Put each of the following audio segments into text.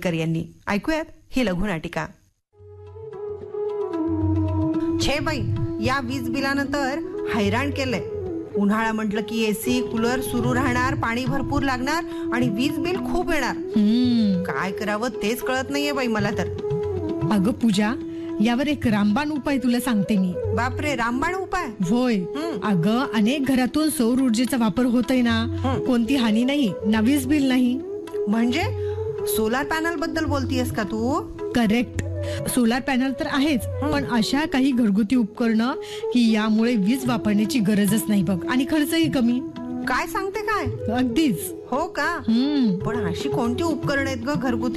मुदगलकर यांनी. ऐकूयात ही लघुनाटिका. छे बाई, या वीज बिलानंतर हैराण केलंय. उन्हाळा म्हटलं की एसी कूलर सुरू राहणार, पाणी भरपूर लागणार आणि वीज बिल खूप येणार. काय करावं तेच कळत नाहीये बाई मला तर. अगं पूजा, यावर एक रामबाण उपाय तुला सांगते मी. बापरे, रामबाण उपाय? होय. अगं, अनेक घरातून सौर ऊर्जेचा वापर होतोय ना, कोणती हानी नाही ना वीज बिल नाही. म्हणजे सोलार पॅनल बद्दल बोलतीयस का तू? करेक्ट. सोलार पॅनल तर आहेच, पण अशा काही घरगुती उपकरणं की यामुळे वीज वापरण्याची गरजच नाही बघ, आणि खर्चही कमी. काय सांगते काय? अगदीच. हो का? पण अशी कोणती उपकरण आहेत ग घरगुती?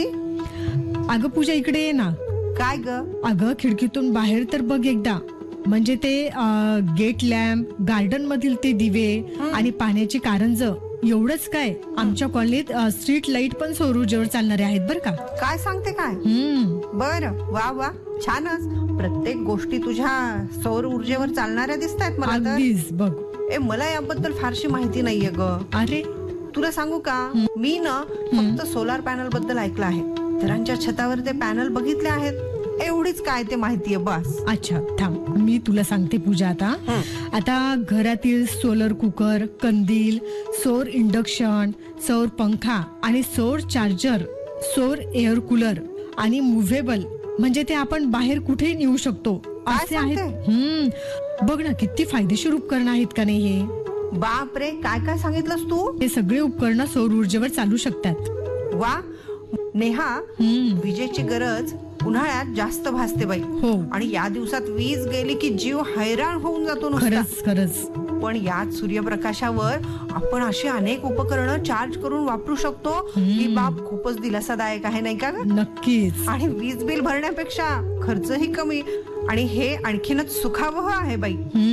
अगं पूजा, इकडे ये ना. काय ग? अगं, खिडकीतून बाहेर तर बघ एकदा. म्हणजे ते गेट लॅम्प, गार्डन मधील ते दिवे आणि पाण्याची कारंज, एवढंच काय, आमच्या कॉलनीत स्ट्रीट लाईट पण सौर ऊर्जेवर चालणारे आहेत बरं का. काय सांगते काय? बरं, वा वा, छानच. प्रत्येक गोष्टी तुझ्या सौर ऊर्जेवर चालणाऱ्या दिसत आहेत मला तर. अगदीच बघ. मला याबद्दल फारशी माहिती नाहीये ग. अरे, तुला सांगू का, मी ना फक्त सोलार पॅनल बद्दल ऐकलं आहे. घरांच्या छतावर ते पॅनल बघितले आहेत, एवढीच काय ते माहितीये बस. अच्छा, थांब, मी तुला सांगते पूजा. आता घरातील सोलर कुकर, कंदील, सौर इंडक्शन, सौर पंखा आणि सौर चार्जर, सौर एअर कूलर आणि मुव्हेबल, म्हणजे ते आपण बाहेर कुठेही नेऊ शकतो असे आहेत. बघ ना, किती फायदेशीर उपकरण आहेत का नाही हे. बाप रे, काय काय सांगितलंस तू? हे सगळे उपकरण सौर ऊर्जेवर चालू शकतात. वा नेहा, विजेची गरज उन्हाळ्यात जास्त भासते बाई. हो. आणि या दिवसात वीज गेली की जीव हैराण होऊन जातो नुसता. खरंच खरंच. पण यात सूर्यप्रकाशावर आपण अशी अनेक उपकरणं चार्ज करून वापरू शकतो. ही बाब खूपच दिलासादायक आहे, नाही का? नक्कीच. आणि वीज बिल भरण्यापेक्षा खर्चही कमी, आणि हे आणखीनच सुखावह आहे बाई.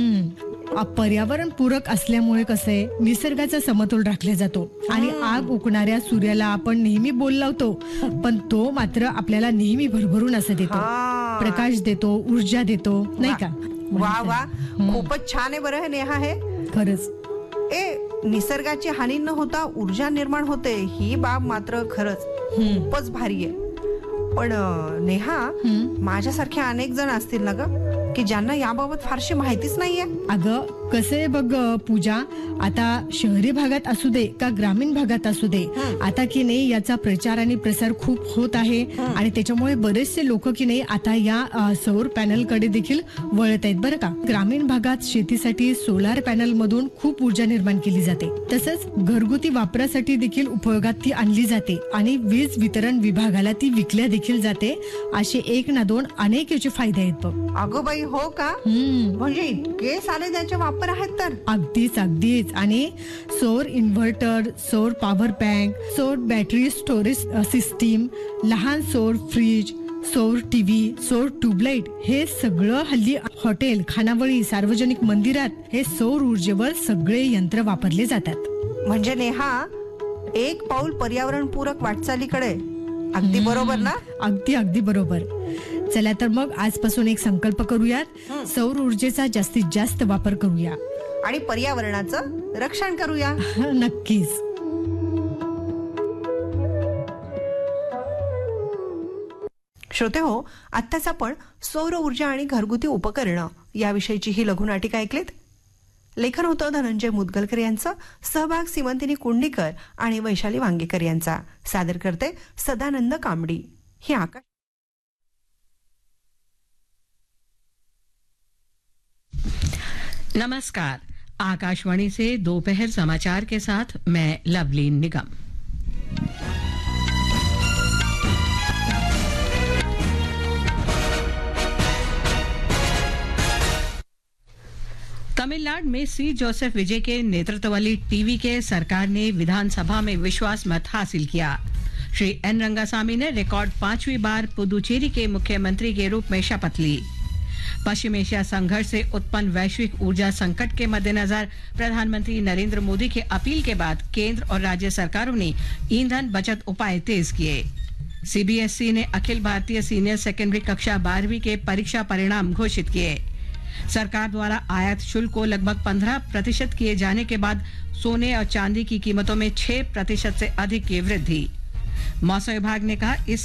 पर्यावरण पूरक असल्यामुळे कसे निसर्गाचा समतोल राखला जातो. आणि आग उकणाऱ्या सूर्याला आपण नेहमी बोल लावतो, पण तो मात्र आपल्याला नेहमी भरभरून असं देतो, प्रकाश देतो, ऊर्जा देतो, नाही का? वा वा, खूपच छान आहे बरं हे नेहा. हे खरंच. निसर्गाची हानी न होता ऊर्जा निर्माण होते, ही बाब मात्र खरंच खूपच भारी आहे. पण नेहा, माझ्यासारखे अनेक जण असतील ना ग की ज्यांना याबाबत फारशी माहितीच नाहीये. अगं, कसं आहे बघ पूजा, आता शहरी भागात असू दे का ग्रामीण भागात असू दे, आता की नाही याचा प्रचार आणि प्रसार खूप होत आहे. आणि त्याच्यामुळे बरेचसे लोक की नाही आता या सौर पॅनल कडे देखील वळत आहेत बरं का. ग्रामीण भागात शेतीसाठी सोलार पॅनल मधून खूप ऊर्जा निर्माण केली जाते. तसंच घरगुती वापरासाठी देखील उपयोगात ती आणली जाते आणि वीज वितरण विभागाला ती विकल्या देखील जाते. असे एक ना दोन अनेक याचे फायदे आहेत बघ. अगं बाई, हो का? म्हणजे इतके सारे त्याचे वापर आहेत तर. अगदीच अगदीच. आणि सौर इन्व्हर्टर, सौर पॉवर बँक, सौर बॅटरी स्टोरेज सिस्टीम, लहान सौर फ्रीज, सौर टीव्ही, सौर ट्यूबलाईट, हे सगळं हल्ली हॉटेल, खानावळी, सार्वजनिक मंदिरात हे सौर ऊर्जेवर सगळे यंत्र वापरले जातात. म्हणजे नेहा, एक पाऊल पर्यावरणपूरक वाटचालीकडे. अगदी बरोबर ना? अगदी अगदी बरोबर. चला तर मग आजपासून एक संकल्प करूयात, सौर ऊर्जेचा जास्तीत जास्त वापर करूया आणि पर्यावरणाचं रक्षण करूया. नक्कीच. श्रोते हो, आत्ताच आपण सौर ऊर्जा आणि घरगुती उपकरणं याविषयीची ही लघुनाटिका ऐकलीत. लेखन होतं धनंजय मुदगलकर यांचं, सहभाग सीमंतिनी कुंडीकर आणि वैशाली वांगेकर यांचा. सादर करते सदानंद कामडी. ही आकाश. नमस्कार, आकाशवाणी से दोपहर समाचार के साथ मैं लवलीन निगम। तमिलनाडु में सी जोसेफ विजय के नेतृत्व वाली टीवी के सरकार ने विधानसभा में विश्वास मत हासिल किया। श्री एन रंगासामी ने रिकॉर्ड 5वीं बार पुदुचेरी के मुख्यमंत्री के रूप में शपथ ली। पश्चिम एशिया संघर्ष से उत्पन्न वैश्विक ऊर्जा संकट के मद्देनजर प्रधानमंत्री नरेंद्र मोदी की अपील के बाद केंद्र और राज्य सरकारों ने ईंधन बचत उपाय तेज किए। सीबीएसई ने अखिल भारतीय सीनियर सेकेंडरी कक्षा 12वीं के परीक्षा परिणाम घोषित किए। सरकार द्वारा आयात शुल्क को लगभग 15% किए जाने के बाद सोने और चांदी की कीमतों में 6% से अधिक की वृद्धि। मौसम विभाग ने कहा इस